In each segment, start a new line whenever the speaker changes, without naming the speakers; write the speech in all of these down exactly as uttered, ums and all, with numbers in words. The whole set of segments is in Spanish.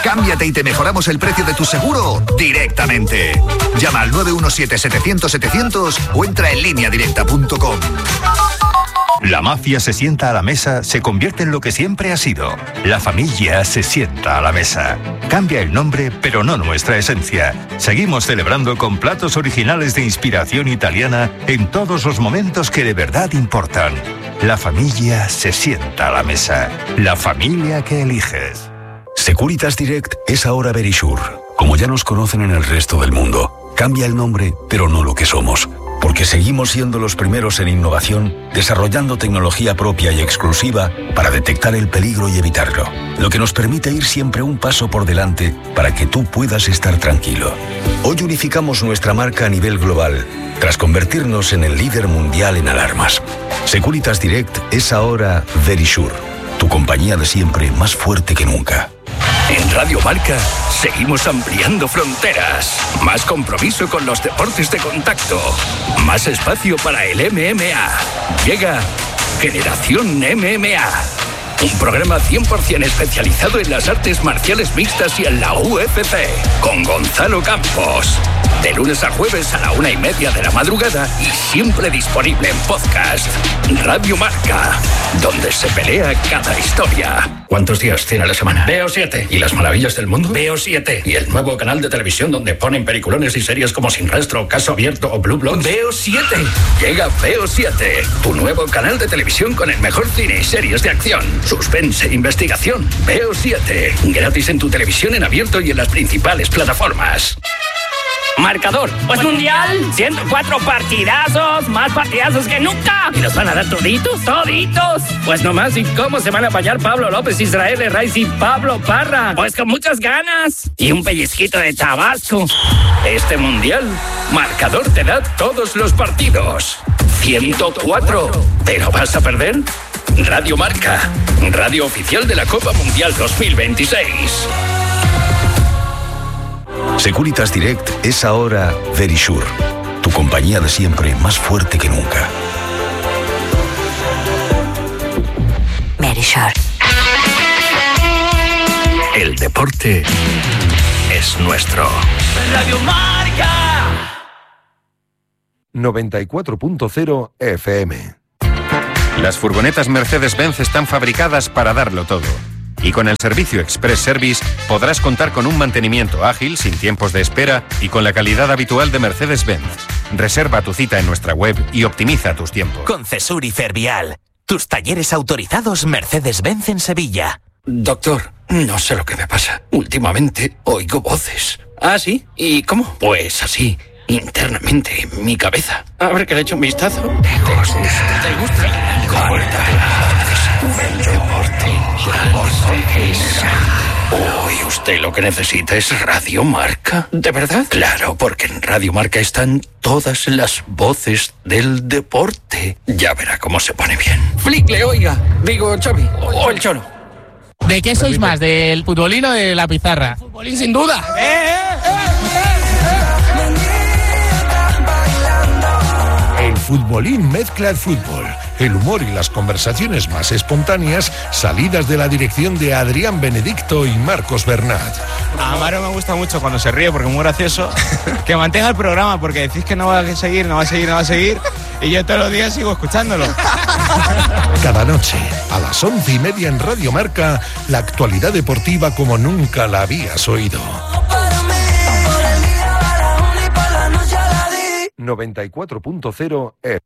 Cámbiate y te mejoramos el precio de tu seguro directamente. Llama al nueve uno siete, setecientos, setecientos o entra en línea directa punto com.
La mafia se sienta a la mesa, se convierte en lo que siempre ha sido. La familia se sienta a la mesa. Cambia el nombre, pero no nuestra esencia. Seguimos celebrando con platos originales de inspiración italiana en todos los momentos que de verdad importan. La familia se sienta a la mesa. La familia que eliges.
Securitas Direct es ahora Verisure. Como ya nos conocen en el resto del mundo, cambia el nombre, pero no lo que somos. Porque seguimos siendo los primeros en innovación, desarrollando tecnología propia y exclusiva para detectar el peligro y evitarlo. Lo que nos permite ir siempre un paso por delante para que tú puedas estar tranquilo. Hoy unificamos nuestra marca a nivel global, tras convertirnos en el líder mundial en alarmas. Securitas Direct es ahora Verisure, tu compañía de siempre más fuerte que nunca.
En Radio Marca seguimos ampliando fronteras. Más compromiso con los deportes de contacto. Más espacio para el M M A. Llega Generación M M A. Un programa cien por ciento especializado en las artes marciales mixtas y en la U F C. Con Gonzalo Campos. De lunes a jueves a la una y media de la madrugada y siempre disponible en podcast. Radio Marca, donde se pelea cada historia. ¿Cuántos días tiene la semana? Veo siete. ¿Y las maravillas del mundo? Veo siete. ¿Y el nuevo canal de televisión donde ponen peliculones y series como Sin Rastro, Caso Abierto o Blue Bloods? Veo siete. Llega Veo siete, tu nuevo canal de televisión con el mejor cine y series de acción, suspense e investigación. Veo siete. Gratis en tu televisión en abierto y en las principales plataformas. Marcador, pues mundial, ciento cuatro partidazos, más partidazos que nunca. ¿Y nos van a dar toditos? ¿Toditos? Pues nomás, ¿y cómo se van a fallar Pablo López, Israel Herraiz y Pablo Parra? Pues con muchas ganas. Y un pellizquito de Tabasco. Este mundial, Marcador te da todos los partidos. ciento cuatro. ¿Pero vas a perder? Radio Marca, radio oficial de la Copa Mundial dos mil veintiséis.
Securitas Direct es ahora Verisure, tu compañía de siempre más fuerte que nunca.
Verisure.
El deporte es nuestro.
Radio Marca
noventa y cuatro punto cero F M.
Las furgonetas Mercedes-Benz están fabricadas para darlo todo. Y con el servicio Express Service podrás contar con un mantenimiento ágil, sin tiempos de espera y con la calidad habitual de Mercedes-Benz. Reserva tu cita en nuestra web y optimiza tus tiempos.
Con Cesur y Fervial, tus talleres autorizados Mercedes-Benz en Sevilla.
Doctor, no sé lo que me pasa. Últimamente oigo voces. ¿Ah, sí? ¿Y cómo? Pues así, internamente, en mi cabeza. A ver que le echo un vistazo. ¿Te gusta? ¿Te gusta? El deporte. Uy, usted lo que necesita es Radio Marca. ¿De verdad? Claro, porque en Radio Marca están todas las voces del deporte. Ya verá cómo se pone bien. Flick, oiga. Digo, Xavi. O el Cholo.
¿De qué sois más? ¿Del futbolín o de la pizarra?
Futbolín, sin duda. ¡Eh, eh, eh,
eh! El futbolín mezcla el fútbol, el humor y las conversaciones más espontáneas salidas de la dirección de Adrián Benedicto y Marcos Bernat.
A Amaro me gusta mucho cuando se ríe porque es muy gracioso. Que mantenga el programa porque decís que no va a seguir, no va a seguir, no va a seguir y yo todos los días sigo escuchándolo.
Cada noche, a las once y media en Radio Marca, la actualidad deportiva como nunca la habías oído. noventa y cuatro punto cero F.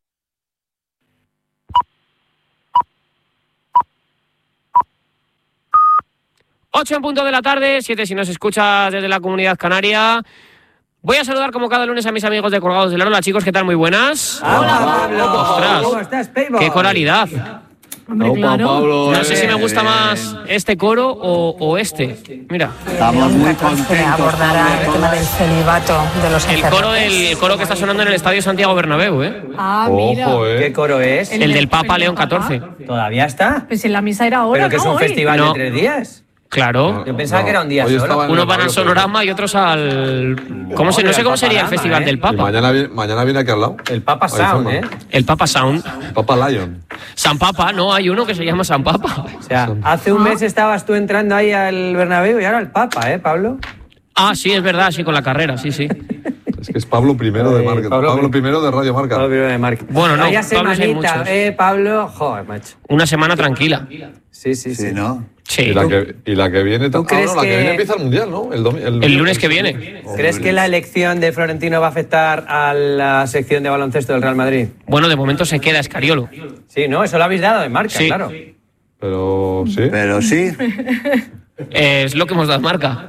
ocho en punto de la tarde, siete si nos escuchas desde la Comunidad Canaria. Voy a saludar como cada lunes a mis amigos de Colgados del Aro. Hola chicos, ¿qué tal? Muy buenas.
Hola Pablo.
Ostras,
¿Cómo estás, Pablo?
qué coralidad.
Hombre, Opa, claro. Pablo,
no sé
eh,
si me gusta
eh,
más este coro o, o este. Mira.
Estamos muy contentos.
Abordará el tema del celibato de los
el coro, del, el coro que está sonando en el Estadio Santiago Bernabéu, ¿eh?
Ah, mira. Ojo, eh. ¿Qué coro es?
El, el del Papa León catorce.
¿Todavía está?
Pues en la misa era ahora,
Pero que
¿no?
es un
Hoy.
festival
no.
de tres días.
Claro.
Yo pensaba
No.
que era un día
Hoy
solo.
estaba en
Unos
el
van al
Pablo
Sonorama y otros al... ¿Cómo se, no sé cómo sería el Festival
¿eh?
del
Y
Papa.
mañana, viene- mañana viene aquí al lado.
El Papa
Ahí
Sound,
está,
¿eh?
El Papa Sound.
Papa Lion.
San Papa, no, hay uno que se llama San Papa.
O sea, hace un mes estabas tú entrando ahí al Bernabéu y ahora el Papa, ¿eh, Pablo?
Ah, sí, es verdad, sí, con la carrera, sí, sí.
Es que es Pablo primero de
Eh,
Marca.
Pablo
Pablo,
Prim-
primero de Radio Marca.
Pablo primero de Marca.
Bueno, no,
Vaya
Pablo sí hay
semanita,
muchos.
eh, Pablo. Joder, macho.
Una semana tranquila.
Sí, sí, sí.
Sí, ¿no?
Sí.
Y la que, y la que viene...
¿Tú
ah,
crees
no, la que...
que-
viene empieza el Mundial, ¿no? El, domi-
El lunes que viene.
¿Crees que la elección de Florentino va a afectar a la sección de baloncesto del Real Madrid?
Bueno, de momento se queda Escariolo.
Sí, ¿no? Eso lo habéis dado en Marca,
Sí.
claro.
Pero sí.
Pero sí.
Es lo que hemos dado en Marca.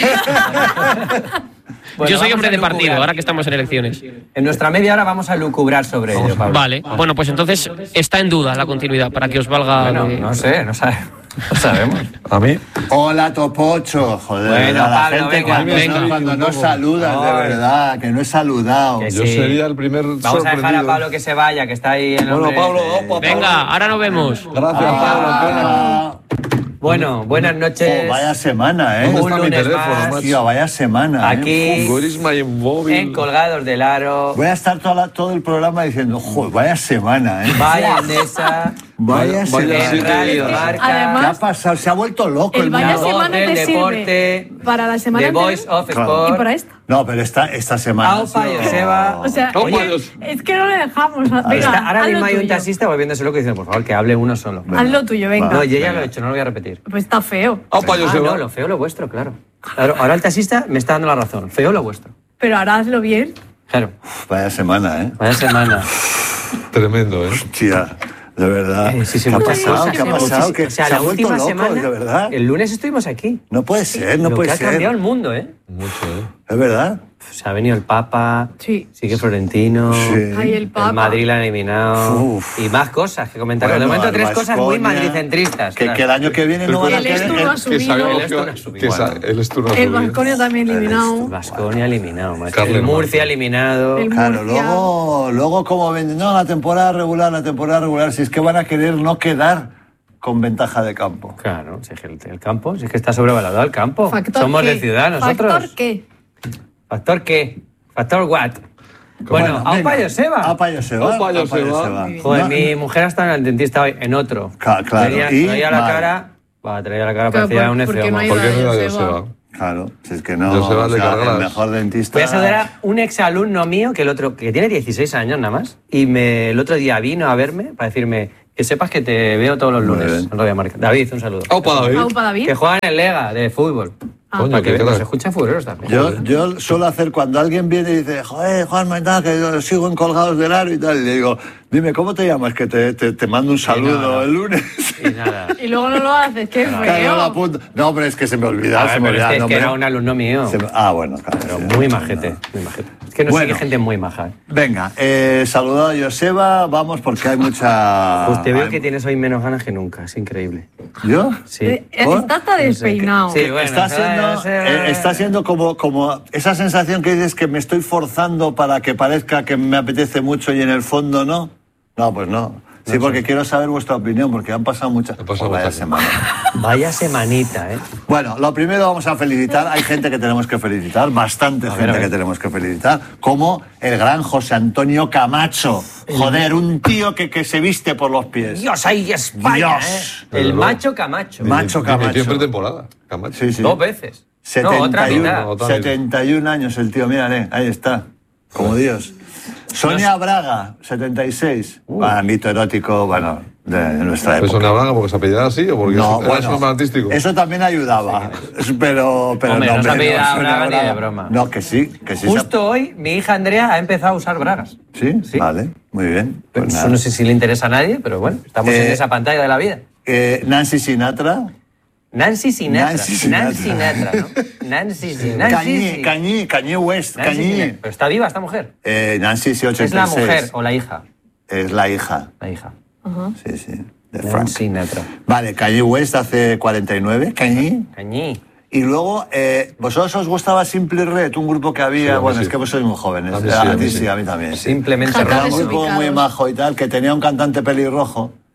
Bueno,
Yo soy
vamos
hombre
a
de partido,
lucubrar.
ahora que estamos en elecciones.
En nuestra media hora vamos a lucubrar sobre ello, Pablo.
Vale, bueno, pues entonces está en duda la continuidad, para que os valga...
Bueno,
de-
no sé, no sabemos. No sabemos.
A mí.
Hola, Topocho. Joder,
Bueno,
a la
Pablo,
gente
venga,
cuando,
venga.
cuando no
Un poco.
saludas, de
Ay.
verdad, que no he saludado.
Que
Yo
sí.
sería el primer
Vamos a dejar a
sorprendido.
Pablo que se vaya, que está ahí en el
Bueno,
hombre-
Pablo, opa,
Venga, ahora nos vemos.
Gracias, Pablo.
Ah,
Bueno, buenas noches.
oh, vaya semana, ¿eh?
¿Dónde
Un
está mi
lunes
teléfono,
más.
macho?
Tío, vaya semana, ¿eh?
Aquí,
Where is my mobile?
en Colgados del Aro,
Voy a estar toda la- todo el programa diciendo, joder, vaya semana, ¿eh?
vaya Endesa,
Vaya
Vaya
semana.
siete
en Radio
días.
Marca,
¿Qué ha
Además,
pasado? Se ha vuelto loco el,
el
mundo.
vaya
La Voz
semana
del
te
Deporte,
sirve para la semana
The
anterior
Voice of
Claro.
y
Sport,
para esta.
No, pero esta, esta semana... ha
Aupa
sido-
Joseba.
O sea,
Oh,
oye,
Dios.
es que no le dejamos. Venga,
Está- ahora
haz lo
mismo hay un
tuyo.
taxista volviéndose loco y dice, por favor, que hable uno solo.
Haz lo tuyo, venga.
No, yo ya lo he hecho, no lo voy a repetir.
Pues está feo.
Opa,
Ah,
Joseba.
no, lo feo lo vuestro, claro. Claro, ahora el taxista me está dando la razón. Feo lo vuestro.
Pero ahora hazlo bien.
Claro.
Vaya semana, ¿eh?
Vaya semana.
Tremendo, ¿eh?
Tía, de verdad.
Eh, sí, sí,
¿Qué ha
muchas
pasado?
cosas.
¿Qué ha pasado? Que
O sea,
se ha
la
vuelto
última
loco,
semana,
de verdad.
el lunes estuvimos aquí.
No puede ser, no
Lo
puede
que ha
ser.
cambiado el mundo, ¿eh?
Mucho, ¿eh?
Es verdad.
O sea, ha venido el Papa,
Sí.
sigue Florentino,
Sí.
Ay, el Papa.
el Madrid la han eliminado
Uf.
y más cosas que comentar.
Bueno,
de momento
al
tres cosas muy
Baskonia,
madricentristas.
Que,
claro.
que el año que viene no van a
El
querer...
Esturno ha
Que
subido.
sabemos
El Esturno ha
que,
subido.
que sa- el Esturno ha
El
subido.
Vasconia también eliminado.
Baskonia eliminado, macho.
Carles
El Murcia
Murcia.
eliminado.
El
Claro,
Murcia.
luego, luego como ven, no, la temporada regular, la temporada regular, si es que van a querer no quedar con ventaja de campo.
Claro, si es que el, el campo, si es que está sobrevalorado el campo.
¿Factor
Somos
qué?
de ciudad nosotros.
¿Factor qué?
¿Factor qué? ¿Factor what? Bueno, Aupa
venga.
Joseba.
Aupa Joseba.
Aupa
Aupa
Joseba.
Joseba.
Joder,
No,
mi mujer está en el dentista hoy, en otro.
Ca- claro,
Traía,
y
traía la
mal.
cara, va, traía la cara,
Claro,
parecía
¿por-
un
por qué no
efeoma.
hay
¿Por qué no
Joseba?
era Joseba?
Claro, si es que no,
Joseba
o
le
sea,
carga
el
las-
mejor dentista...
Voy a saludar a un exalumno mío, que el otro, que tiene dieciséis años nada más, y me, el otro día vino a verme para decirme que sepas que te veo todos los
Muy
lunes
bien.
en Radio Marca. David, un saludo.
Aupa, David.
Aupa David.
Que juega en el Lega de fútbol.
Ah.
Coño,
Para que
qué
nos
crack.
escucha fureros también.
Yo, yo suelo hacer cuando alguien viene y dice, joder, Juanma y tal, que yo sigo en Colgados del Aro y tal, y le digo, dime, ¿cómo te llamas? Que te, te, te mando un saludo
no, no.
el lunes.
Y nada.
Y luego no lo haces, qué
Claro,
feo.
lo apunto. No, pero es que se me olvidaba,
A ver,
se me
pero es
olvidaba.
que, es
no,
que
hombre.
era un alumno mío.
Se me- Ah, bueno, claro.
Pero
sí,
muy
no,
majete,
no.
muy majete. Es que no
Bueno.
sigue gente muy maja. ¿eh?
Venga, eh, saludado a Joseba, vamos porque hay mucha...
Pues te veo
hay-
que tienes hoy menos ganas que nunca, es increíble.
¿Yo?
Sí.
Eh, eh,
¿Por?
Está hasta despeinado.
Sí, bueno,
está
se-
siendo,
se-
eh, está siendo como, como esa sensación que dices que me estoy forzando para que parezca que me apetece mucho y en el fondo no. No, pues no. Sí, porque quiero saber vuestra opinión, porque han pasado muchas
pasado
Oh, vaya
muchas.
semana.
Vaya semanita, ¿eh?
Bueno, lo primero vamos a felicitar, hay gente que tenemos que felicitar, bastante
ver,
gente
a ver.
que tenemos que felicitar, como el gran José Antonio Camacho. Joder, un tío que, que se viste por los pies.
Dios, ahí España,
Dios.
¿eh? El macho Camacho.
Macho Camacho.
Dimitió en pretemporada. Camacho.
Sí, sí.
Dos veces. No, otra
setenta y uno,
mitad.
otra mitad.
setenta y un años el tío, mírale, ahí está, como Dios. Sonia Braga, setenta y seis. Ah, mito erótico, bueno, de, de nuestra
¿Eso
época.
no hablaba porque se apellidaba así o porque
No,
era
bueno,
su nombre artístico?
eso también ayudaba, pero, pero
Hombre, no se
hombre,
apellidaba
Sonia
Braga ni de broma.
No, que sí, que sí.
Justo hoy mi hija Andrea ha empezado a usar bragas.
se- ¿Sí? Vale, muy bien. Pues
Eso
nada.
no sé si le interesa a nadie, pero bueno, estamos
Eh,
en esa pantalla de la vida.
Eh, Nancy Sinatra.
Nancy Sinatra.
Nancy Sinatra.
Nancy Sinatra, ¿no? Nancy Sinatra.
Cañí, Cañí, Cañí West,
Nancy
Cañí.
Sinatra. Pero está viva esta mujer.
Eh, Nancy, sí, ochenta y seis.
¿Es la mujer o la hija?
Es la hija.
La hija.
Sí, sí. De
Nancy
Frank.
Sinatra.
Vale, Kanye West hace cuarenta y nueve, Kanye.
Cañí.
Y luego, eh, ¿vosotros os gustaba Simple Red, un grupo que había?
Sí, a mí
bueno,
sí.
es que vos sois muy jóvenes.
A mí
A,
sí, a
ti
mí
sí,
sí.
a mí también. Sí.
Simplemente
Jaca
Era
de
un
raro.
grupo
desubicados.
muy majo y tal, que tenía un cantante pelirrojo,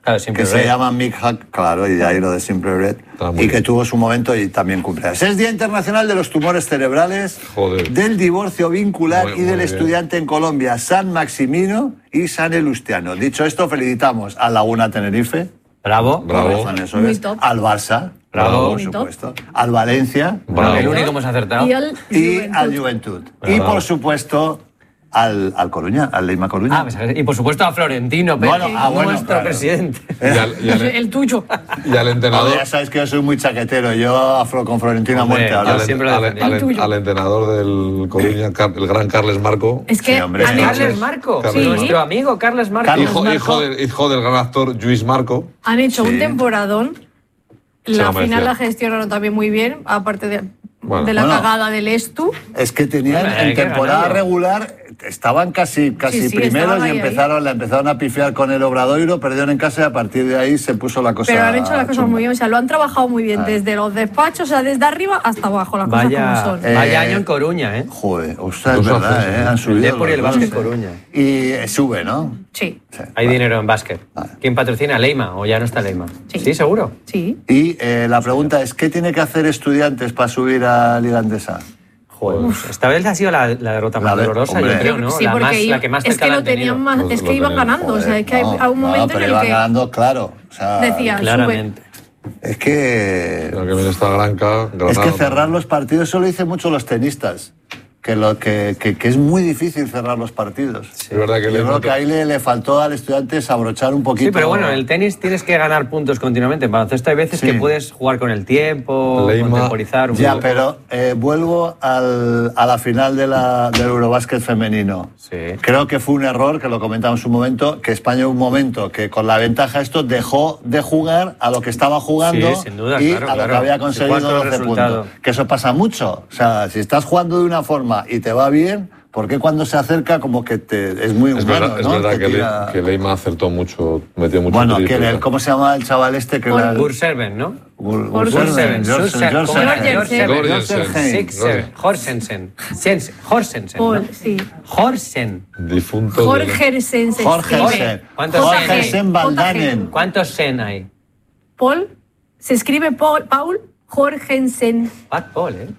Claro,
que
Simple
se
Red.
llama Mick Hack, claro, y de ahí lo de Simple Red, y que tuvo su momento y también cumpleaños. Es Día Internacional de los Tumores Cerebrales,
Joder.
del divorcio vincular
Muy-
y del
muy bien.
estudiante en Colombia, San Maximino y San Elustiano. Dicho esto, felicitamos a Laguna Tenerife.
Bravo.
Bravo.
Eso
Muy
es.
top.
Al Barça.
Bravo.
Por
Muy top.
supuesto. Al Valencia.
Bravo.
El único que hemos acertado.
Y al
Y
Juventud.
al Juventud. Y
Bravo.
por supuesto al, al Coruña, al Leima Coruña.
Ah, pues, y por supuesto a Florentino Pérez,
Bueno, ah, bueno,
nuestro
claro.
presidente.
Y al, y al-
El tuyo.
y al entrenador.
Ahora ya sabes que yo soy muy chaquetero. Yo afro con Florentino a
Hombre,
muerte.
yo
ahora.
al,
siempre lo
al-
defendí.
al-
El tuyo.
al entrenador del Coruña, Car- el gran Carles Marco.
Es que
Sí, hombre.
han hecho,
Carles Marco,
Carles
nuestro
Marco.
amigo Carles Marco.
Carles
Hijo,
Marco.
hijo, del, hijo del gran actor Lluís Marco.
han hecho
Sí.
un temporadón.
Se
La
lo
final
merecía.
la gestionaron también muy bien, aparte de,
Bueno.
de la
Bueno.
cagada del Estu.
Es que tenían
Hombre, hay
en
que
temporada
ganarlo.
regular, estaban casi, casi
Sí, sí,
primeros
estaban
y
ahí,
empezaron, la empezaron a pifiar con el Obradoiro, perdieron en casa y a partir de ahí se puso la cosa.
Pero han hecho las cosas
chunga.
muy bien, o sea, lo han trabajado muy bien,
Ah.
desde los despachos, o sea, desde arriba hasta abajo, las cosas
Vaya,
como son.
Eh,
vaya año en Coruña, ¿eh?
Joder, ostras, es
Los
verdad,
ojos,
¿eh?
sí.
Han
El
subido.
Depor y el
los
Básquet
dos, ¿eh?
Coruña.
Y eh, sube, ¿no?
Sí,
Sí.
Hay dinero en básquet. ¿Quién patrocina? ¿Leima o ya no está Leima?
Sí.
seguro.
sí.
Y eh, la pregunta es, ¿qué tiene que hacer Estudiantes para subir a Liga Andesa?
Joder, pues esta vez ha sido la, la derrota más
La de-
dolorosa,
hombre.
yo creo, ¿no?
Sí,
la,
porque
más,
iba-
la que más
es
cerca
que
la
lo
han tenido.
tenían más,
Lo-
es
lo
que iban
tenían,
ganando, o sea, es que hay,
No,
hay un
no,
momento
pero
en el
iban
que
ganando, claro. O sea,
decía, sube.
Claramente.
es que
Pero que viene esta Granca,
es
Granada.
que cerrar los partidos, eso lo dicen mucho los tenistas, que, lo, que, que, que es muy difícil cerrar los partidos.
Es verdad que
Yo
le
creo que ahí le, le faltó al estudiante abrochar un poquito.
Sí, pero bueno, en el tenis tienes que ganar puntos continuamente. En baloncesto hay veces
Sí.
que puedes jugar con el tiempo,
Leima.
contemporizar un
Ya,
poco.
pero eh, vuelvo al, a la final de la, del Eurobásquet femenino.
Sí.
Creo que fue un error, que lo comentamos un momento, que España en un momento que con la ventaja esto dejó de jugar a lo que estaba jugando
Sí, sin duda,
y
claro,
a lo
claro.
que había
Se
conseguido
juega con el
doce
resultado.
puntos. Que eso pasa mucho. O sea, si estás jugando de una forma y te va bien, ¿por qué cuando se acerca como que te, es muy
Es
humano,
verdad, es
¿no?
verdad
Te
que, Le-
tira-
que Leima acertó mucho, metió mucho
Bueno,
triple.
¿quién es? ¿Cómo se llama el chaval este? Que era el-
Burserven, ¿no?
Gur-
Burserven,
Jorsen,
Sursen, ¿cómo
Jorsen.
era?
Jorsen.
Jorsen,
Jorsen.
Sixer, Horsensen, Sens- Horsensen, ¿no?
Paul, sí.
Horsen.
Difunto. de-
Jorgensen se
Jorge
escribe.
Sen.
¿Cuántos
J G,
Sen?
Jorgensen Valdanen.
¿Cuántos Sen hay?
Paul, se escribe Paul, Paul Jorgensen.
Bad Paul, ¿eh?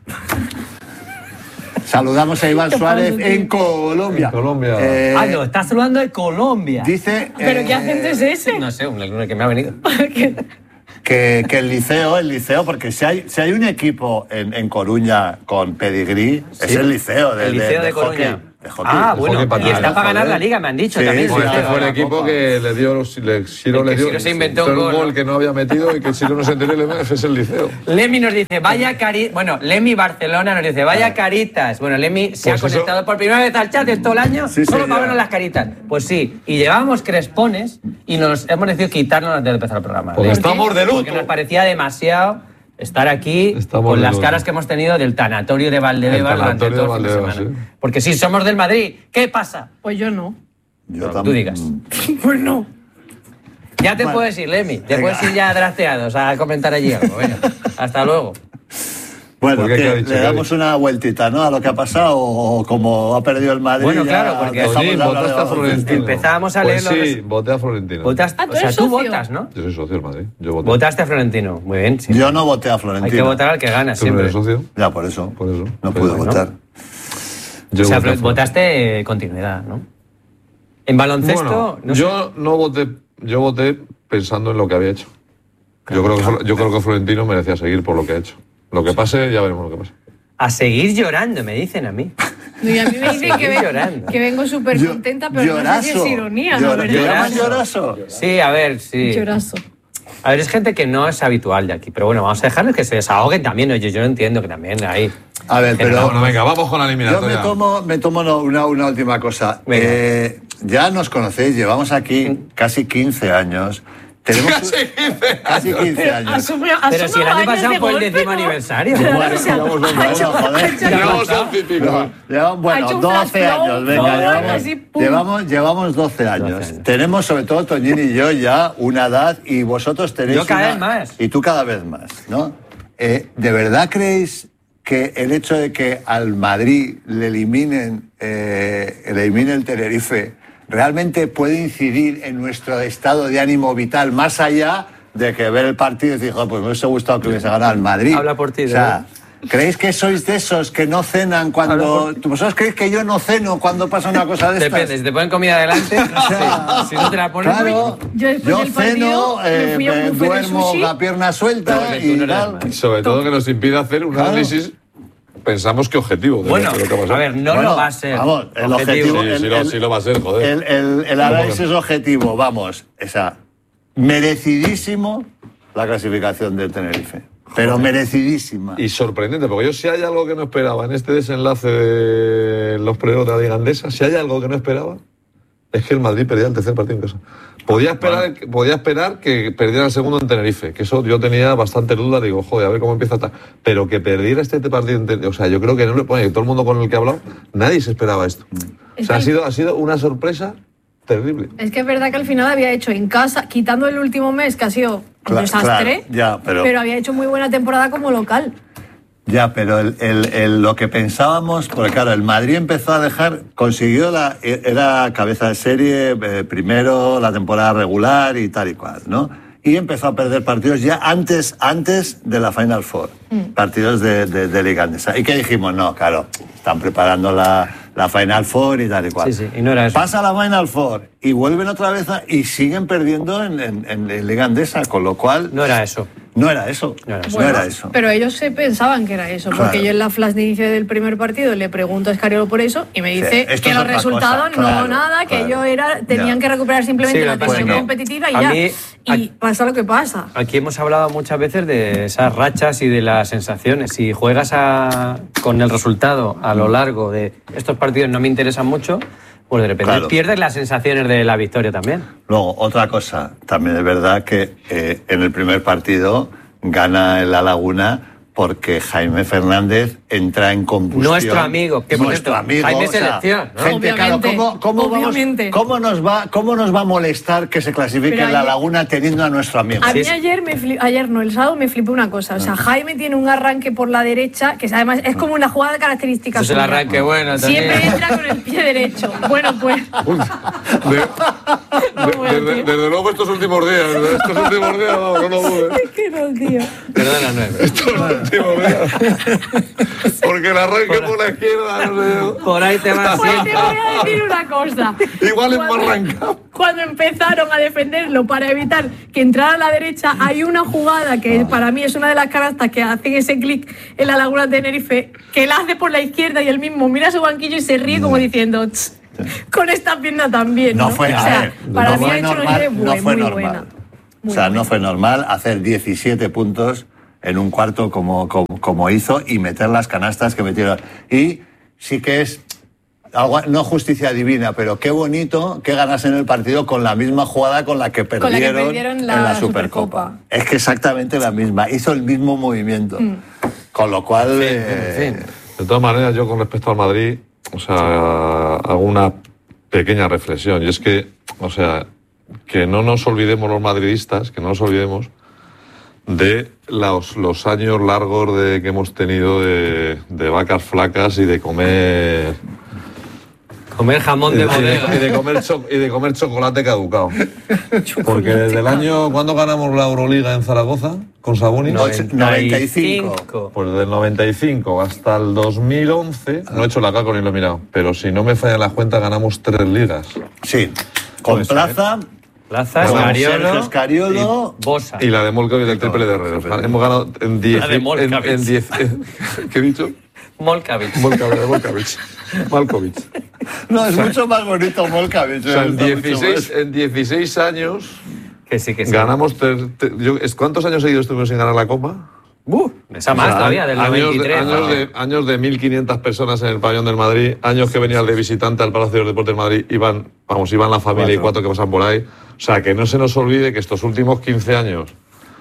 Saludamos a Iván
Qué
Suárez
padre,
en
tío.
Colombia.
En Colombia.
Eh,
ah, no, estás hablando de Colombia.
Dice
¿Pero
eh,
qué acento es ese?
No sé, un que me ha venido.
que, que el liceo, el liceo, porque si hay, si hay un equipo en, en Coruña con pedigrí, es el liceo de,
El Liceo de,
de
Coruña.
hockey, de hockey.
Ah,
De
bueno,
hockey
y
patines,
está para ganar
joder.
la liga, me han dicho
Sí,
también.
sí,
Bueno,
sí,
este
sí,
fue el
la
equipo
Copa.
que le dio, le, Siro
El que
le dio
Siro se inventó
fue
un
un
gol,
gol
¿no?
que no había metido y que Siro no se enteró y le es el liceo.
Lemmy nos dice, vaya caritas. Bueno, Lemmy Barcelona nos dice, vaya caritas. Bueno, Lemmy se
Pues
ha
eso-
conectado por primera vez al chat de todo el año
Sí,
solo
señor.
para vernos las caritas. Pues sí, y llevábamos crespones y nos hemos decidido quitarnos antes de empezar el programa.
Porque
¿Por
estamos
qué?
de luto.
Porque nos parecía demasiado estar aquí
Estamos
con
de
las
luto.
caras que hemos tenido del tanatorio de Valdebebas
El
durante
tanatorio
todo el
de
fin de
Valdebebas,
semana. Porque si somos del Madrid, ¿qué pasa?
Pues yo no.
Yo
Lo que
tam-
tú digas.
Pues no.
Ya te
Bueno,
puedes ir, Lemmy. Te
venga.
puedes ir ya drafteados a comentar allí algo. Venga, hasta luego.
Bueno,
¿Por qué?
que
¿Qué ha dicho?
le
¿Qué ha
damos una vueltita, ¿no? A lo que ha pasado, o como ha perdido el Madrid.
Bueno,
ya
claro, porque
dejamos
Oye,
de hablar
votaste
de
a
baloncesto.
Florentino.
Empezábamos a
Pues
leer los
sí,
res-
voté a Florentino.
Votas-
Ah, tú
o sea,
eres
tú
socio.
votas, ¿no?
Yo soy socio del Madrid. Yo voté.
Votaste a Florentino. Muy bien, sí.
Yo no voté a
Hay
Florentino.
que votar al que gana
¿Tú no
siempre.
eres socio?
Ya, por eso.
Por eso.
No
Pero
pude
bueno.
votar.
Yo
O sea,
voté a
Flo- votaste eh, continuidad, ¿no? En baloncesto,
Bueno,
no sé.
yo no voté, yo voté pensando en lo que había hecho. Yo creo que Flo- yo creo que Florentino merecía seguir por lo que ha hecho. Lo que pase, ya veremos lo que pasa.
A seguir llorando, me dicen a mí.
No, y a mí me dicen que,
Seguir
ven-
llorando.
que vengo súper
Yo-
contenta, pero no sé si es
llorazo.
ironía,
Llora-
la
¿Te
verdad.
llamas llorazo?
Sí, a ver, sí.
Llorazo.
A ver, es gente que no es habitual de aquí. Pero bueno, vamos a dejarles que se desahoguen también. Oye, yo lo entiendo que también hay.
A ver, pero...
Bueno, venga, vamos con la
Yo
eliminatoria.
me tomo, me tomo no- una, una última cosa.
Venga.
Eh, ya nos conocéis, llevamos aquí casi quince años. Tenemos
Casi quince
casi quince años.
Asume,
Pero
asume
si el año
años
pasado
de
fue el
golpe,
décimo
¿no?
aniversario.
Claro,
Bueno,
o sea,
llevamos dos,
ha hecho-
bueno, joder.
ha hecho-
Llevamos once y pico.
No, llevamos, bueno,
Ha hecho un
doce
flash flow,
años, venga,
no,
llevamos,
así, pum.
llevamos, llevamos doce años.
doce años.
Tenemos, sobre todo Toñín y yo, ya una edad, y vosotros tenéis
Yo cada
una-
vez más.
Y tú cada vez más, ¿no? Eh, ¿De verdad creéis que el hecho de que al Madrid le eliminen, eh, le elimine el Tenerife, realmente puede incidir en nuestro estado de ánimo vital más allá de que ver el partido y decir, oh, pues me hubiese gustado que hubiese ganado el Madrid.
Habla por ti,
o sea, ¿creéis que sois de esos que no cenan cuando... ¿Vosotros creéis que yo no ceno cuando pasa una cosa de estas?
Depende, si te ponen comida delante, no sé. Si no te la ponen...
Claro,
yo,
yo ceno, eh,
me,
me duermo la pierna suelta y tal.
Y sobre todo que nos impide hacer un
Claro.
análisis, pensamos que objetivo. De
Bueno,
lo que ha pasado.
a ver, no
Bueno,
lo va a ser.
Vamos, el objetivo...
Sí,
el,
sí, lo,
el-
sí lo va a ser, joder.
El, el, el análisis objetivo, vamos, esa merecidísimo la clasificación del Tenerife. Pero
Joder.
merecidísima.
Y sorprendente, porque yo si hay algo que no esperaba en este desenlace de los playoffs de la Liga Andesa, si hay algo que no esperaba, es que el Madrid perdía el tercer partido en casa. Podía esperar, bueno. podía esperar que perdiera el segundo en Tenerife, que eso yo tenía bastante duda, digo, joder, a ver cómo empieza esta... Pero que perdiera este partido en Tenerife, o sea, yo creo que no le pone, todo el mundo con el que he hablado, nadie se esperaba esto. O sea, ha sido, ha sido una sorpresa terrible.
Es que es verdad que al final había hecho en casa, quitando el último mes, que ha sido un
Claro,
desastre,
claro, ya, pero...
pero había hecho muy buena temporada como local.
Ya, pero el, el, el, lo que pensábamos, porque claro, el Madrid empezó a dejar, consiguió la, era cabeza de serie, eh, primero la temporada regular y tal y cual, ¿no? Y empezó a perder partidos ya antes, antes de la Final Four, mm. partidos de, de, de Liga Andesa. ¿Y qué dijimos? No, claro, están preparando la, la Final Four y tal y cual.
Sí, sí, y no era eso.
Pasa la Final Four y vuelven otra vez a, y siguen perdiendo en, en, en Liga Andesa, con lo cual...
No era eso.
No era eso, no era eso. Bueno, no era eso.
Pero ellos se pensaban que era eso, porque claro. yo en la flash de inicio del primer partido le pregunto a Escariolo por eso y me dice sí, que los resultados cosa, claro, no nada, que claro. ellos era, tenían ya. que recuperar simplemente sí, la tensión bueno, competitiva y ya. Mí, y aquí, pasa lo que pasa.
Aquí hemos hablado muchas veces de esas rachas y de las sensaciones. Si juegas a, con el resultado a lo largo de estos partidos no me interesan mucho, pues de repente claro. pierdes las sensaciones de la victoria también.
Luego, otra cosa, también es verdad que eh, en el primer partido gana el La Laguna porque Jaime Fernández entra en combustión.
Nuestro amigo, que
nuestro amigo,
Jaime
o sea,
Selección, ¿no?
Gente, claro, ¿cómo, cómo, vamos, ¿cómo, nos va, ¿cómo nos va a molestar que se clasifique en La Laguna teniendo a nuestro amigo?
A mí ayer, me flip, ayer no, el sábado me flipó una cosa. O sea, Jaime tiene un arranque por la derecha, que además es como una jugada de características.
Es el arranque bueno también.
Siempre entra con el pie derecho. Bueno, pues...
De, de, de, desde luego estos últimos días, estos últimos días, no, no lo dudes.
Es que no, tío.
Perdona, nueve.
Estos últimos días. Porque el arranque por, por la izquierda, no sé.
Por ahí te vas.
Pues te voy a decir una cosa.
Igual es más arrancado.
Cuando empezaron a defenderlo para evitar que entrara a la derecha, hay una jugada que para mí es una de las canastas que hacen ese clic en La Laguna de Tenerife, que él hace por la izquierda y él mismo mira su banquillo y se ríe como diciendo... Con esta pierna también, ¿no?
No fue,
o sea,
ver,
para
no
mí
fue
ha hecho
normal,
muy,
no fue
muy
normal.
buena. Muy
o sea,
buena.
no fue normal hacer diecisiete puntos en un cuarto como, como, como hizo y meter las canastas que metieron. Y sí que es, algo, no justicia divina, pero qué bonito que ganasen el partido con la misma jugada con la que perdieron,
con la que perdieron la
en la
Supercopa.
Supercopa. Es que exactamente la misma, hizo el mismo movimiento. Mm. Con lo cual...
En fin,
eh,
en fin. De todas maneras, yo con respecto al Madrid, o sea, hago una pequeña reflexión, y es que, o sea, que no nos olvidemos los madridistas, que no nos olvidemos de los, los años largos de, que hemos tenido de, de vacas flacas y de comer...
Comer jamón de bodega.
Y de comer, cho, y de comer chocolate caducado. Porque desde el año... ¿Cuándo ganamos la Euroliga en Zaragoza? ¿Con Sabonis?
noventa y cinco.
Pues del noventa y cinco hasta el dos mil once, no he hecho la cálculo ni lo he mirado, pero si no me fallan las cuentas, ganamos tres ligas.
Sí. Con Plaza...
Plaza, Escariolo,
Escariolo
y Bosa.
Y la de Molcavich del triple de Herrero. Hemos ganado en diez...
La de Molcavich.
En, en diez, ¿qué he dicho?
Molcavich.
Molcavich, Molcavich. Malkovich.
No, es o sea, mucho más bonito Molcavich.
O sea, en, dieciséis, en dieciséis años
que sí, que sí.
ganamos... Ter, ter, yo, ¿Cuántos años seguidos estuvimos sin ganar la Copa?
Uh, esa más o sea, todavía, del
años
noventa y tres.
De, años, de, años de mil quinientas personas en el pabellón del Madrid, años que venían de visitante al Palacio de los Deportes de Madrid, iban, vamos, iban la familia cuatro. y cuatro que pasan por ahí. O sea, que no se nos olvide que estos últimos quince años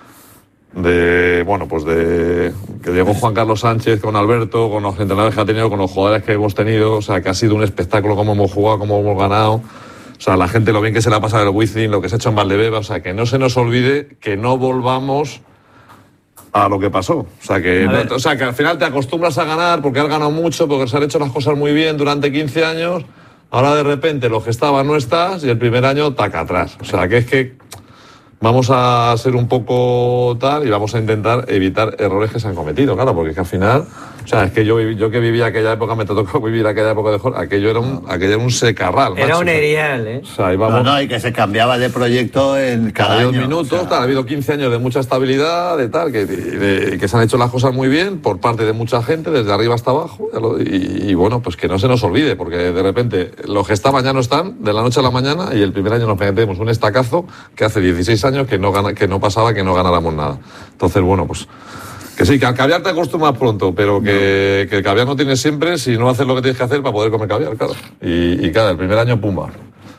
de, bueno, pues de que llegó Juan Carlos Sánchez con Alberto, con los entrenadores que ha tenido, con los jugadores que hemos tenido, o sea, que ha sido un espectáculo cómo hemos jugado, cómo hemos ganado. O sea, la gente lo bien que se la ha pasado en el Wizzing, lo que se ha hecho en Valdebeba, o sea, que no se nos olvide que no volvamos a lo que pasó. O sea, que, no, o sea, que al final te acostumbras a ganar porque has ganado mucho, porque se han hecho las cosas muy bien durante quince años. ahora de repente los que estaban no estás y el primer año taca atrás. O sea, que es que vamos a ser un poco tal y vamos a intentar evitar errores que se han cometido, claro, porque es que al final, o sea, es que yo, yo que viví aquella época, me tocó vivir aquella época de Jorge, aquello era un, aquello era un secarral.
Era
macho.
un erial, ¿eh?
O sea, íbamos,
no, no, y que se cambiaba de proyecto en cada,
cada
año.
dos minutos,
o sea,
tal, ha habido quince años de mucha estabilidad, de tal, que, de, que se han hecho las cosas muy bien por parte de mucha gente, desde arriba hasta abajo, y, y bueno, pues que no se nos olvide, porque de repente los que estaban ya no están, de la noche a la mañana, y el primer año nos metemos un estacazo que hace dieciséis años que no, gana, que no pasaba que no ganáramos nada. Entonces, bueno, pues que sí, que al caviar te acostumbras pronto, pero que, no. que el caviar no tienes siempre si no haces lo que tienes que hacer para poder comer caviar, claro. Y, y claro, el primer año, pumba.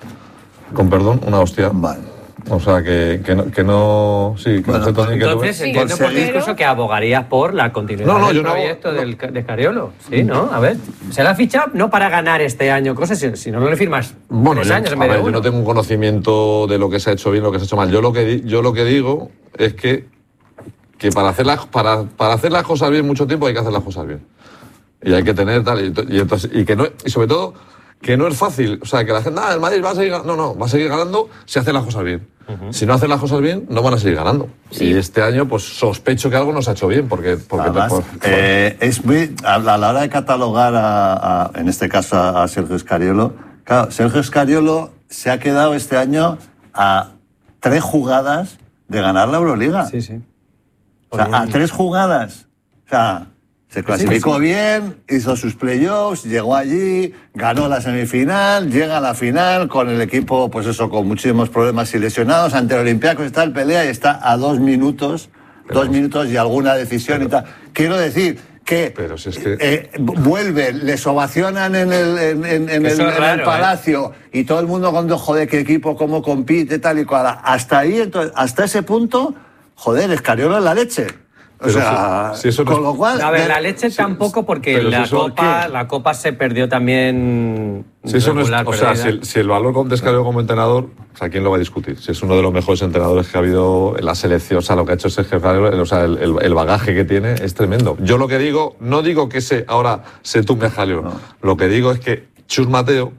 Con perdón, una hostia.
Vale.
O sea, que, que, no, que no... Sí, que
bueno,
no sé,
entonces, entiendo por tu discurso que abogarías por la continuidad
no, no,
del
yo
proyecto
no,
del, de Scariolo. Sí, ¿no? A ver, se la ha fichado no para ganar este año cosas, si, si no, no le firmas
bueno,
tres
yo,
años en
a
vez de
ver,
uno.
yo no tengo un conocimiento de lo que se ha hecho bien, lo que se ha hecho mal. Yo lo que, yo lo que digo es que, que para, hacer las, para, para hacer las cosas bien mucho tiempo hay que hacer las cosas bien. Y hay que tener tal... Y, y, entonces, y, que no, y sobre todo, que no es fácil. O sea, que la gente, ah, el Madrid va a seguir ganando. No, no, va a seguir ganando si hace las cosas bien. Uh-huh. Si no hacen las cosas bien, no van a seguir ganando. Sí. Y este año, pues sospecho que algo no se ha hecho bien, porque... porque
Además,
te, por,
eh, es muy... A la, a la hora de catalogar, a, a, en este caso, a, a Sergio Scariolo, claro, Sergio Scariolo se ha quedado este año a tres jugadas de ganar la Euroliga.
Sí, sí.
O sea, a tres jugadas. O sea, se clasificó sí, sí. bien, hizo sus playoffs, llegó allí, ganó la semifinal, llega a la final con el equipo, pues eso, con muchísimos problemas y lesionados, ante el Olympiacos está el pelea y está a dos minutos, pero, dos minutos y alguna decisión pero, y tal. Quiero decir que,
pero si es que...
Eh, vuelve, les ovacionan en el, en, en, en el,
raro,
en el palacio eh. y todo el mundo con joder, qué equipo, cómo compite, tal y cual. Hasta ahí, entonces, hasta ese punto, joder, Scariolo es la leche. O
pero
sea,
si, si eso no
con lo cual...
A ver, la leche sí, tampoco, porque la, si copa, la Copa se perdió también...
Si eso no es, o sea, si el, si el valor de Scariolo como entrenador, o sea, ¿quién lo va a discutir? Si es uno de los mejores entrenadores que ha habido en la selección, o sea, lo que ha hecho Sergio Scariolo, o sea, el, el, el bagaje que tiene es tremendo. Yo lo que digo, no digo que se, ahora se tumbe a Scariolo, no. Lo que digo es que Chus Mateo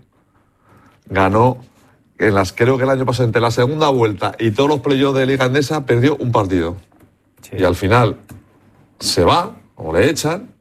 ganó... En las, creo que el año pasado, entre la segunda vuelta y todos los playoffs de Liga Endesa, perdió un partido. Sí. Y al final se va, o le echan,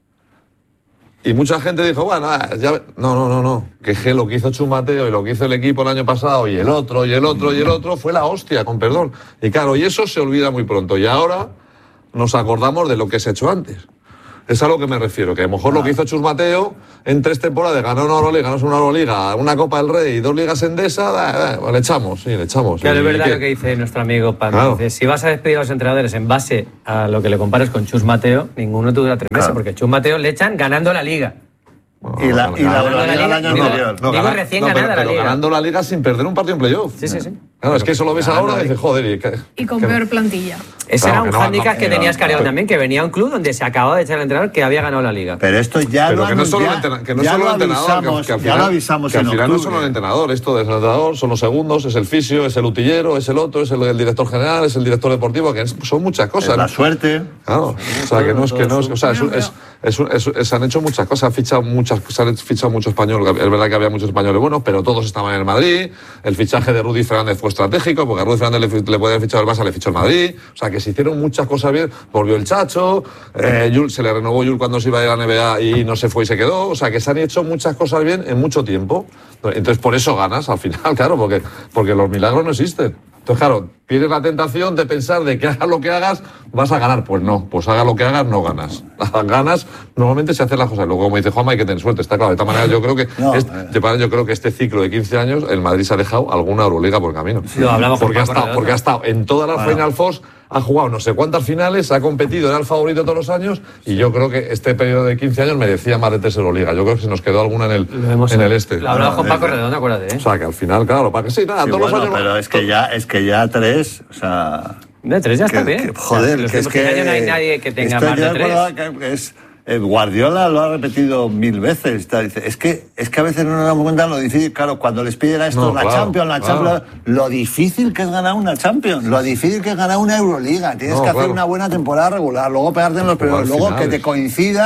y mucha gente dijo, bueno, ya... no, no, no, no, que es que lo que hizo Chus Mateo y lo que hizo el equipo el año pasado, y el otro, y el otro, y el otro, fue la hostia, con perdón. Y claro, y eso se olvida muy pronto, y ahora nos acordamos de lo que se ha hecho antes. Es a lo que me refiero, que a lo mejor ah. lo que hizo Chus Mateo en tres temporadas, ganó una Euroliga, ganó una Euroliga, una Copa del Rey y dos Ligas Endesa, eh, eh, le echamos, sí, le echamos.
Claro,
y,
es verdad
que...
lo que dice nuestro amigo Pablo.
Claro.
Dice, si vas a despedir a los entrenadores en base a lo que le compares con Chus Mateo, ninguno te dura tres meses, claro. Porque Chus Mateo le echan ganando la Liga.
Bueno, y la, y la, la, la, la Liga el año anterior.
No, digo recién no, ganada
pero,
la Liga.
Pero ganando la Liga sin perder un partido en playoff.
Sí, sí, sí.
Claro, es que eso lo ves ahora y dices, joder.
Y, y con
que,
peor plantilla.
Ese
claro,
era un
que no,
hándicap
no,
que
no,
tenía
no,
Scariolo
no,
también, que venía a un club donde se acababa de echar al entrenador que había ganado la Liga.
Pero esto ya
pero
lo
que no solo
ya,
el que no
ya
solo
lo
el entrenador,
avisamos,
que, que al
ya
final,
lo avisamos
que al
en
final no
octubre.
solo el entrenador, esto es el entrenador, son los segundos, es el fisio, es el utillero, es el otro, es el, el director general, es el director deportivo, que es, son muchas cosas.
Es la suerte.
Claro, o sea, que no es que no es, o sea, es, es, es, es, es, se han hecho muchas cosas, han fichado muchas, se han fichado mucho español, es verdad que había muchos españoles buenos, pero todos estaban en el Madrid, el fichaje de Rudy Fernández fue estratégico, porque a Rudy Fernández le, le podía haber fichado el Barça, le fichó el Madrid, o sea, que se hicieron muchas cosas bien, volvió el Chacho, eh, Yul, se le renovó Yul cuando se iba a ir a la N B A y no se fue y se quedó, o sea, que se han hecho muchas cosas bien en mucho tiempo, entonces por eso ganas al final, claro, porque, porque los milagros no existen. Entonces, claro, tienes la tentación de pensar de que hagas lo que hagas, vas a ganar. Pues no, pues haga lo que hagas, no ganas. Ganas, normalmente se hacen las cosas. Luego, como dice Juanma, hay que tener suerte, está claro. De esta manera, yo creo que no, este, eh. yo creo que este ciclo de quince años, el Madrid se ha dejado alguna Euroliga por el camino.
Sí, lo hablamos
porque, ha estado, porque ha estado en todas las bueno. Final Fours, ha jugado no sé cuántas finales, ha competido, era el favorito todos los años, y yo creo que este periodo de quince años merecía más de tres Euroliga. Yo creo que se nos quedó alguna en el, en el este.
Lo hablaba con Paco Redondo, acuérdate, ¿eh?
O sea, que al final, claro, para que sí, nada,
sí,
todos
bueno,
los años...
pero es que ya, es que ya tres, o sea...
De tres ya
que,
está bien.
Que, joder,
o sea,
que es que...
año no hay nadie que tenga más de tres.
Que es, eh, Guardiola lo ha repetido mil veces. Está, dice, es, que, es que a veces no nos damos cuenta lo difícil, claro, cuando les piden a esto
no,
la
claro,
Champions, la
claro.
Champions, lo difícil que es ganar una Champions, lo difícil que es ganar una Euroliga. Tienes
no,
que
claro.
hacer una buena temporada regular, luego pegarte en los primeros, luego que te coincida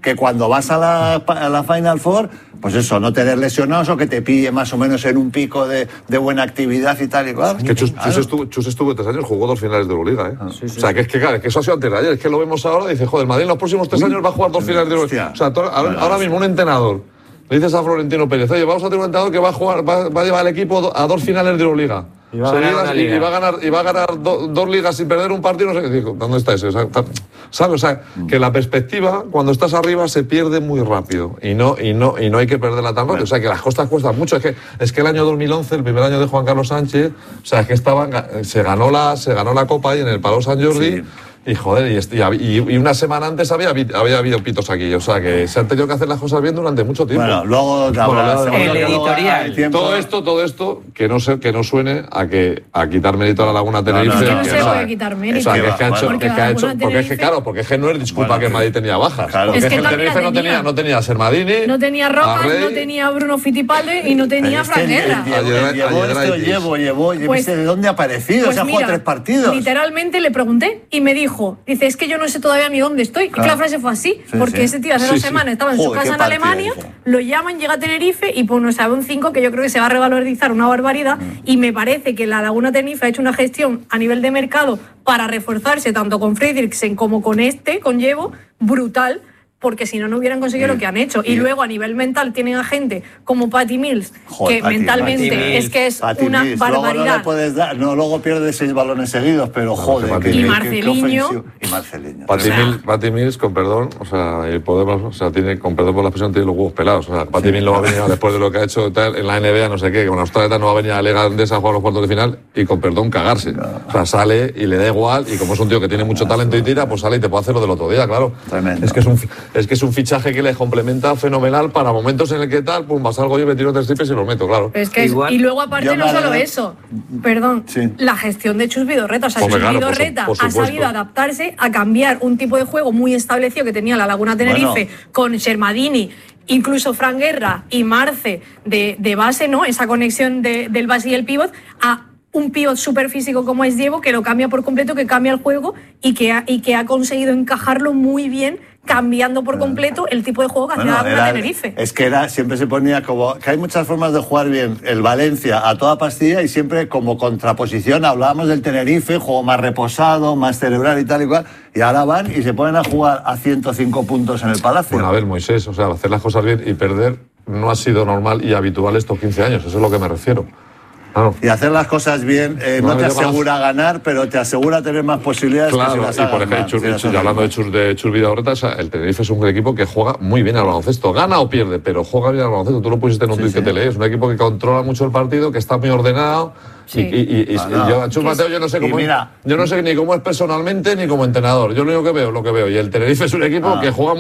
que cuando vas a la, a la Final Four, pues eso, no tener lesionados o que te pille más o menos en un pico de, de buena actividad y tal y cual.
Es que Chus, claro. Chus, estuvo, Chus estuvo tres años, jugó dos finales de Euroliga, ¿eh? Ah, sí, sí. O sea, que es que, claro, que eso ha sido antes de ayer, es que lo vemos ahora y dice, joder, Madrid en los próximos tres Uy, años va a jugar dos finales de Euroliga. O sea, todo, ahora, ahora mismo un entrenador le dices a Florentino Pérez, oye, vamos a tener un entrenador que va a jugar, va, va a llevar al equipo a dos finales de Euroliga. Y va, o sea, a y, y va a ganar, y va a ganar do, dos ligas sin perder un partido, no sé qué. Digo, ¿dónde está ese? O sea, ¿sabes? O sea, mm. que la perspectiva, cuando estás arriba, se pierde muy rápido. Y no, y no, y no hay que perderla tan rápido. Bueno. O sea, que las costas cuestan mucho. Es que, es que el año dos mil once, el primer año de Juan Carlos Sánchez, o sea, que estaban, se ganó la, se ganó la Copa ahí en el Palau Sant Jordi. Sí. Y joder, y, y, y una semana antes había, había habido pitos aquí. O sea, que se han tenido que hacer las cosas bien durante mucho tiempo.
Bueno, luego...
Bueno, el editorial.
Todo esto, todo esto, que no, se, que no suene a que a quitar mérito a la Laguna Tenerife.
No, no, no,
que
no se puede quitar mérito.
O sea, que es que ha hecho... Porque, que ha hecho, porque es que, claro, porque es que no es disculpa bueno, que el Madrid tenía bajas. Claro.
Es
Porque
que
es que el Tenerife no tenía, no tenía a Sermadini,
no tenía Rojas, no tenía Bruno Fittipaldi y no tenía a Fran Guerra.
Llevó esto, llevo, llevó, yo no sé de dónde ha aparecido. Se ha jugado tres partidos.
Literalmente le pregunté y me dijo, dice, es que yo no sé todavía ni dónde estoy. Claro. Y la frase fue así, sí, porque sí. ese tío hace sí, dos sí. semanas estaba en Joder, su casa en Alemania, eso. Lo llaman, llega a Tenerife y pues nos sabe un cinco que yo creo que se va a revalorizar una barbaridad mm. y me parece que la Laguna Tenerife ha hecho una gestión a nivel de mercado para reforzarse tanto con Fredriksen como con este, con Llevo, brutal, porque si no, no hubieran conseguido sí. lo que han hecho. Y sí. luego, a nivel mental, tienen a gente como Patty Mills, Joder, que Patty, mentalmente Patty es que es Patty una Mills. barbaridad.
Luego no le puedes dar, no, luego pierdes seis balones seguidos, pero joder.
No, que, y, Marceliño.
y Marceliño.
Patty, o sea, Mills, Patty Mills, con perdón, o sea, el Podemos, o sea, tiene, con perdón por la expresión, tiene los huevos pelados. O sea, Patty sí. Mills no va a venir después de lo que ha hecho tal, en la N B A, no sé qué, que con Australia no va a venir a la Liga Andesa a jugar los cuartos de final y con perdón cagarse. No. O sea, sale y le da igual, y como es un tío que tiene mucho talento y tira, pues sale y te puede hacer lo del otro día, claro. Tremendo. Es que es un, es que es un fichaje que le complementa fenomenal para momentos en el que tal, pum, vas algo yo me tiro tres triples y los meto, claro.
Es que es, y luego aparte no solo eso, perdón, sí. la gestión de Chus Vidorreta, o sea, Chus claro, Vidorreta por su, por ha sabido adaptarse a cambiar un tipo de juego muy establecido que tenía la Laguna Tenerife bueno. con Sermadini, incluso Fran Guerra y Marce de, de base, ¿no? Esa conexión de, del base y el pívot a un pívot súper físico como es Diego, que lo cambia por completo, que cambia el juego y que ha, y que ha conseguido encajarlo muy bien, cambiando por completo el tipo de juego que bueno, hacía la Tenerife.
Es que era, siempre se ponía como que hay muchas formas de jugar bien el Valencia a toda pastilla y siempre como contraposición hablábamos del Tenerife, juego más reposado, más cerebral y tal y cual, y ahora van y se ponen a jugar a ciento cinco puntos en el Palacio.
Bueno, a ver, Moisés, o sea, hacer las cosas bien y perder no ha sido normal y habitual estos quince años, eso es a lo que me refiero. Claro.
Y hacer las cosas bien eh, no, no te asegura ganar, pero te asegura tener más posibilidades.
Claro,
que si las
y por ejemplo, Chus,
Chus,
Chus, hablando de Chus, de Chus Vidorreta, o sea, el Tenerife es un equipo que juega muy bien al baloncesto. Gana o pierde, pero juega bien al baloncesto. Tú lo pusiste en un sí, tuit sí. que te lees. Es un equipo que controla mucho el partido, que está muy ordenado. Sí. Y, y, y, ah, no. y yo, a Chus Mateo, yo no sé cómo mira, es, yo no sé ni cómo es personalmente ni como entrenador. Yo lo único que veo, lo que veo. Y el Tenerife es un equipo ah. que juega muy